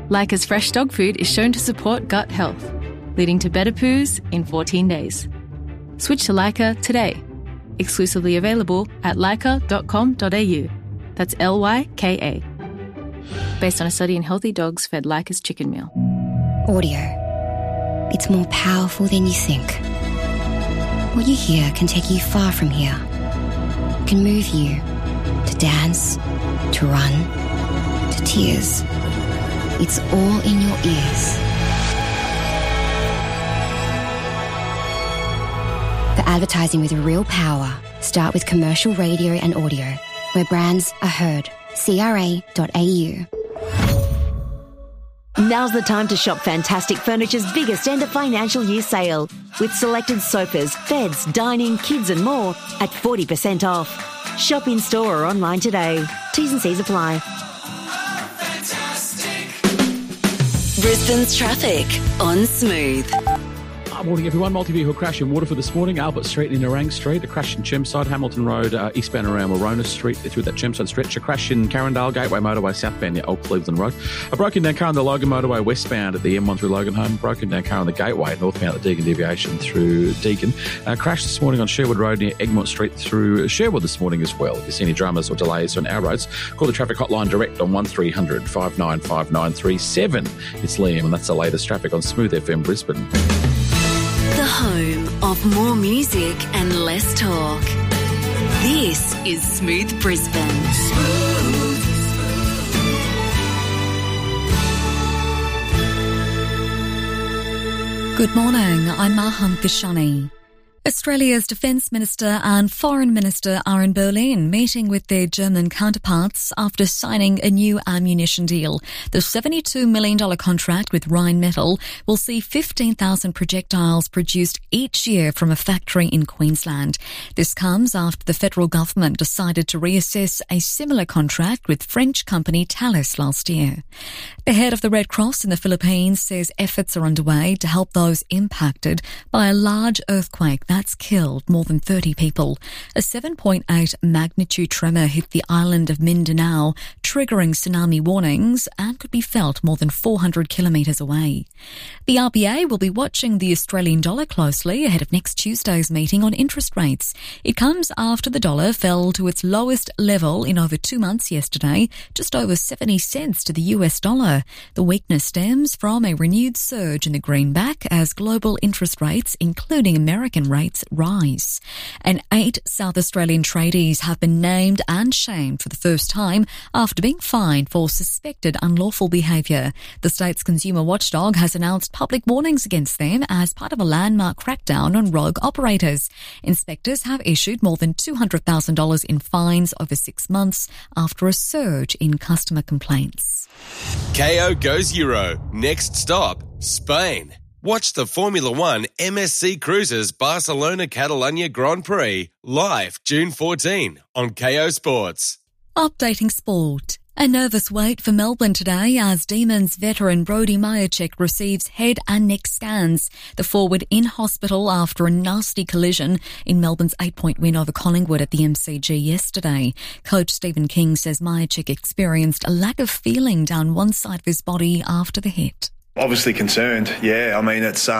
Leica's fresh dog food is shown to support gut health, leading to better poos in 14 days. Switch to Leica today. Exclusively available at leica.com.au. That's Lyka. Based on a study in healthy dogs fed Leica's chicken meal. Audio. It's more powerful than you think. What you hear can take you far from here. Can move you to dance, to run, to tears. It's all in your ears. For advertising with real power, start with commercial radio and audio, where brands are heard. CRA.au. Now's the time to shop Fantastic Furniture's biggest end of financial year sale, with selected sofas, beds, dining, kids and more at 40% off. Shop in store or online today. T's and C's apply. Brisbane's traffic on Smooth. Morning everyone, multi-vehicle crash in Waterford this morning, Albert Street and Nerang Street, a crash in Chermside, Hamilton Road, eastbound around Warona Street through that Chermside stretch, a crash in Carindale, Gateway Motorway southbound near Old Cleveland Road, a broken down car on the Logan Motorway westbound at the M1 through Logan Home, broken down car on the Gateway northbound at the Deagon Deviation through Deagon, crash this morning on Sherwood Road near Egmont Street through Sherwood this morning as well. If you see any dramas or delays on our roads, call the traffic hotline direct on 1300 595937. It's Liam and that's the latest traffic on Smooth FM Brisbane. The home of more music and less talk. This is Smooth Brisbane. Smooth. Good morning, I'm Mahan Kishani. Australia's Defence Minister and Foreign Minister are in Berlin meeting with their German counterparts after signing a new ammunition deal. The $72 million contract with Rheinmetall will see 15,000 projectiles produced each year from a factory in Queensland. This comes after the federal government decided to reassess a similar contract with French company Thales last year. The head of the Red Cross in the Philippines says efforts are underway to help those impacted by a large earthquake that's killed more than 30 people. A 7.8 magnitude tremor hit the island of Mindanao, triggering tsunami warnings and could be felt more than 400 kilometres away. The RBA will be watching the Australian dollar closely ahead of next Tuesday's meeting on interest rates. It comes after the dollar fell to its lowest level in over 2 months yesterday, just over 70 cents to the US dollar. The weakness stems from a renewed surge in the greenback as global interest rates, including American rates, rise. And 8 South Australian tradies have been named and shamed for the first time after being fined for suspected unlawful behaviour. The state's consumer watchdog has announced public warnings against them as part of a landmark crackdown on rogue operators. Inspectors have issued more than $200,000 in fines over 6 months after a surge in customer complaints. KO goes Euro. Next stop, Spain. Watch the Formula One MSC Cruises Barcelona Catalunya Grand Prix live June 14 on KO Sports. Updating sport. A nervous wait for Melbourne today as Demons veteran Brody Mihocek receives head and neck scans. The forward in hospital after a nasty collision in Melbourne's 8-point win over Collingwood at the MCG yesterday. Coach Stephen King says Mihocek experienced a lack of feeling down one side of his body after the hit. Obviously concerned, yeah. I mean, it's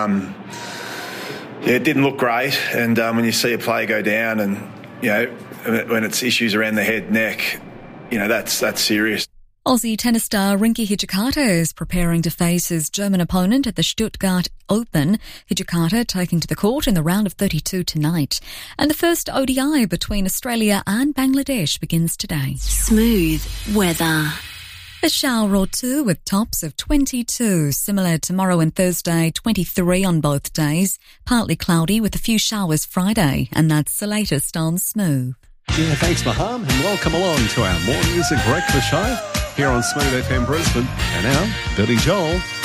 it didn't look great, and when you see a player go down, and when it's issues around the head, neck, that's serious. Aussie tennis star Rinky Hijikata is preparing to face his German opponent at the Stuttgart Open. Hijikata taking to the court in the round of 32 tonight. And the first ODI between Australia and Bangladesh begins today. Smooth weather. A shower or two with tops of 22, similar tomorrow and Thursday, 23 on both days. Partly cloudy with a few showers Friday, and that's the latest on Smooth. Yeah, thanks, Maham, and welcome along to our More Music Breakfast Show here on Smooth FM Brisbane. And now, Billy Joel.